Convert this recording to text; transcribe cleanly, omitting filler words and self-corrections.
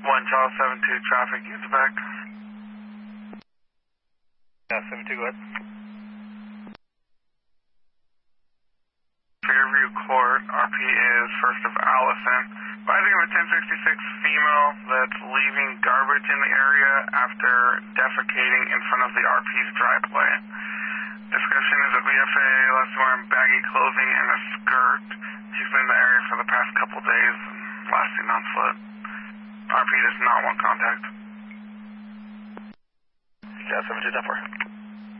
1 Charles 72 traffic, use back. Yeah, 72, go ahead. Fairview Court, RP is First of Allison. Advising of a 1066 female that's leaving garbage in the area after defecating in front of the RP's driveway. Description is a BFA, less wearing baggy clothing and a skirt. She's been in the area for the past couple days, last seen on foot. RP does not want contact. Yeah, 72, 10-4.